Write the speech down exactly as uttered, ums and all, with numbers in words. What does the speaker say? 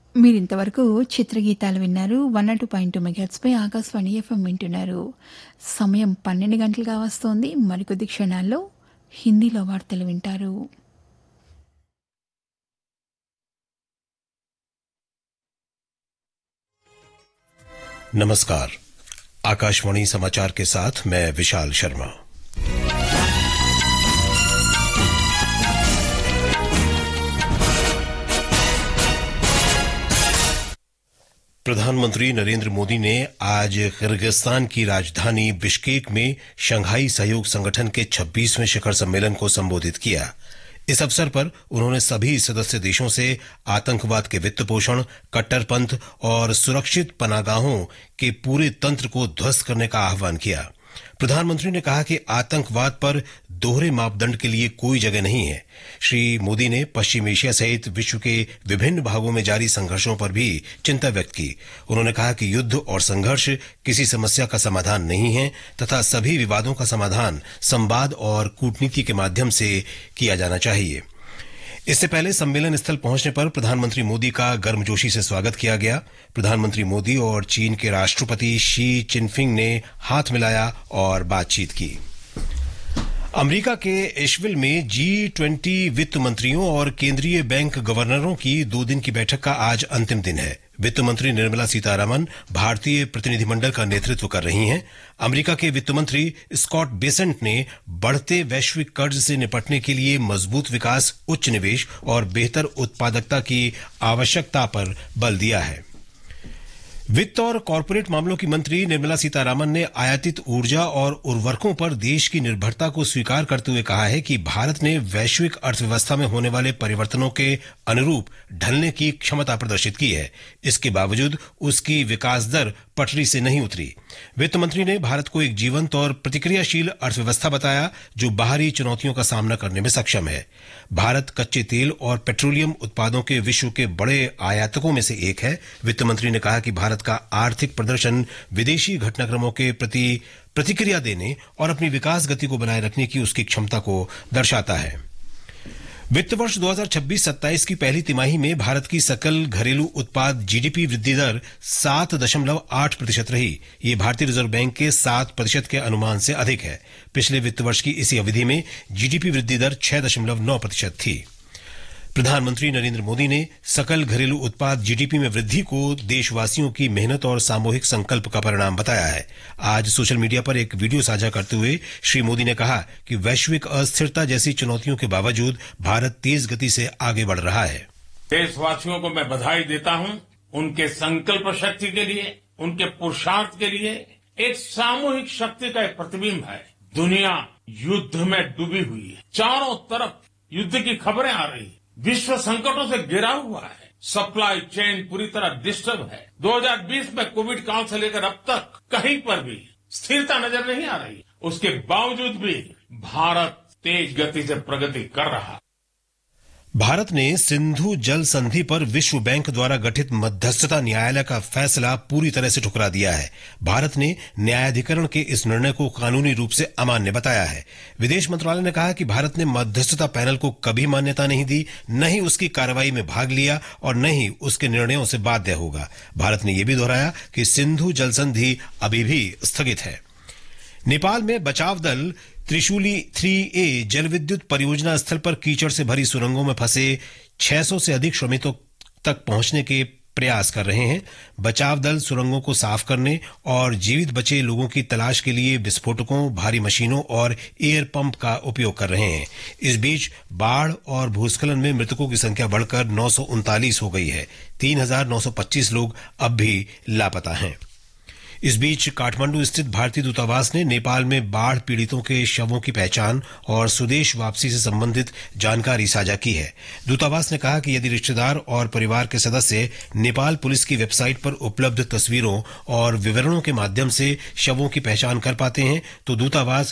మీరింతవరకు చిత్రగీతాలు విన్నారు. One not two point two megahertz pi Akashvani FM వింటున్నారు. సమయం పన్నెండు గంటలుగా వస్తోంది. మరికొద్ది క్షణాల్లో హిందీలో వార్తలు వింటారు. नमस्कार, आकाशवाणी समाचार के साथ मैं विशाल शर्मा। प्रधानमंत्री नरेंद्र मोदी ने आज किर्गिस्तान की राजधानी बिश्केक में शंघाई सहयोग संगठन के छब्बीसवें शिखर सम्मेलन को संबोधित किया। इस अवसर पर उन्होंने सभी सदस्य देशों से आतंकवाद के वित्त पोषण, कट्टरपंथ और सुरक्षित पनाहगाहों के पूरे तंत्र को ध्वस्त करने का आह्वान किया। प्रधानमंत्री ने कहा कि आतंकवाद पर दोहरे मापदंड के लिए कोई जगह नहीं है। श्री मोदी ने पश्चिम एशिया सहित विश्व के विभिन्न भागों में जारी संघर्षों पर भी चिंता व्यक्त की। उन्होंने कहा कि युद्ध और संघर्ष किसी समस्या का समाधान नहीं है तथा सभी विवादों का समाधान संवाद और कूटनीति के माध्यम से किया जाना चाहिए। इससे पहले सम्मेलन स्थल पहुंचने पर प्रधानमंत्री मोदी का गर्मजोशी से स्वागत किया गया। प्रधानमंत्री मोदी और चीन के राष्ट्रपति शी चिनफिंग ने हाथ मिलाया और बातचीत की। अमेरिका के एशविल में जी ट्वेंटी वित्त मंत्रियों और केंद्रीय बैंक गवर्नरों की दो दिन की बैठक का आज अंतिम दिन है। वित्त मंत्री निर्मला सीतारामन भारतीय प्रतिनिधिमंडल का नेतृत्व कर रही हैं। अमेरिका के वित्त मंत्री स्कॉट बेसेंट ने बढ़ते वैश्विक कर्ज से निपटने के लिए मजबूत विकास, उच्च निवेश और बेहतर उत्पादकता की आवश्यकता पर बल दिया है। वित्त और कॉरपोरेट मामलों की मंत्री निर्मला सीतारामन ने आयातित ऊर्जा और उर्वरकों पर देश की निर्भरता को स्वीकार करते हुए कहा है कि भारत ने वैश्विक अर्थव्यवस्था में होने वाले परिवर्तनों के अनुरूप ढलने की क्षमता प्रदर्शित की है। इसके बावजूद उसकी विकास दर पटरी से नहीं उतरी। वित्त मंत्री ने भारत को एक जीवंत और प्रतिक्रियाशील अर्थव्यवस्था बताया जो बाहरी चुनौतियों का सामना करने में सक्षम है। भारत कच्चे तेल और पेट्रोलियम उत्पादों के विश्व के बड़े आयातकों में से एक है। वित्त मंत्री ने कहा कि भारत का आर्थिक प्रदर्शन विदेशी घटनाक्रमों के प्रति प्रतिक्रिया देने और अपनी विकास गति को बनाए रखने की उसकी क्षमता को दर्शाता है। वित्त वर्ष दो हज़ार छब्बीस सत्ताईस की पहली तिमाही में भारत की सकल घरेलू उत्पाद जीडीपी वृद्धि दर सात दशमलव आठ प्रतिशत रही। ये भारतीय रिजर्व बैंक के सात प्रतिशत के अनुमान से अधिक है। पिछले वित्त वर्ष की इसी अवधि में जीडीपी वृद्धि दर छह दशमलव नौ प्रतिशत थी। प्रधानमंत्री नरेंद्र मोदी ने सकल घरेलू उत्पाद जीडीपी में वृद्धि को देशवासियों की मेहनत और सामूहिक संकल्प का परिणाम बताया है। आज सोशल मीडिया पर एक वीडियो साझा करते हुए श्री मोदी ने कहा कि वैश्विक अस्थिरता जैसी चुनौतियों के बावजूद भारत तेज गति से आगे बढ़ रहा है। देशवासियों को मैं बधाई देता हूं उनके संकल्प शक्ति के लिए, उनके पुरुषार्थ के लिए। एक सामूहिक शक्ति का एक प्रतिबिंब है। दुनिया युद्ध में डूबी हुई है, चारों तरफ युद्ध की खबरें आ रही है, विश्व संकटों से घिरा हुआ है, सप्लाई चेन पूरी तरह डिस्टर्ब है। दो हज़ार बीस में कोविड काल से लेकर अब तक कहीं पर भी स्थिरता नजर नहीं आ रही। उसके बावजूद भी भारत तेज गति से प्रगति कर रहा है। भारत ने सिंधु जल संधि पर विश्व बैंक द्वारा गठित मध्यस्थता न्यायालय का फैसला पूरी तरह से ठुकरा दिया है। भारत ने न्यायाधिकरण के इस निर्णय को कानूनी रूप से अमान्य बताया है। विदेश मंत्रालय ने कहा कि भारत ने मध्यस्थता पैनल को कभी मान्यता नहीं दी, न ही उसकी कार्रवाई में भाग लिया और न ही उसके निर्णयों से बाध्य होगा। भारत ने यह भी दोहराया कि सिंधु जल संधि अभी भी स्थगित है। नेपाल में बचाव दल त्रिशूली थ्री ए जल विद्युत परियोजना स्थल पर कीचड़ से भरी सुरंगों में फंसे छह सौ से अधिक श्रमिकों तक पहुंचने के प्रयास कर रहे हैं। बचाव दल सुरंगों को साफ करने और जीवित बचे लोगों की तलाश के लिए विस्फोटकों, भारी मशीनों और एयर पंप का उपयोग कर रहे हैं। इस बीच बाढ़ और भूस्खलन में मृतकों की संख्या बढ़कर नौ सौ उनतालीस हो गई है। तीन हजार नौ सौ पच्चीस लोग अब भी लापता हैं। इस बीच काठमांडू स्थित भारतीय दूतावास ने नेपाल में बाढ़ पीड़ितों के शवों की पहचान और स्वदेश वापसी से संबंधित जानकारी साझा की है। दूतावास ने कहा कि यदि रिश्तेदार और परिवार के सदस्य नेपाल पुलिस की वेबसाइट पर उपलब्ध तस्वीरों और विवरणों के माध्यम से शवों की पहचान कर पाते हैं तो दूतावास